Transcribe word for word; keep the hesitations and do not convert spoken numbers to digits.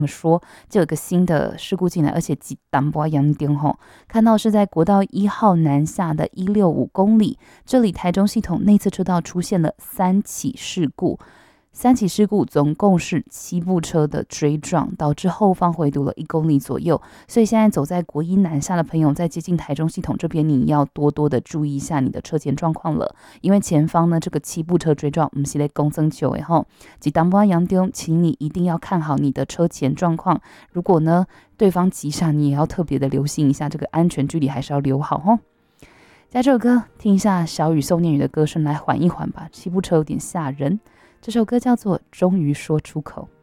么说，就有个新的事故进来，而且几单波杨丁吼，看到是在国道一号南下的一六五公里，这里台中系统内侧车道出现了三起事故。三起事故总共是七部车的追撞，导致后方回堵了一公里左右。所以现在走在国一南下的朋友，在接近台中系统这边，你要多多的注意一下你的车前状况了，因为前方呢这个七部车追撞，不是在公增球诶吼，及当波杨丢，请你一定要看好你的车前状况。如果呢对方急刹，你也要特别的留心一下，这个安全距离还是要留好吼。在这首歌听一下小雨宋念宇的歌声来缓一缓吧，七部车有点吓人。这首歌叫做《终于说出口》。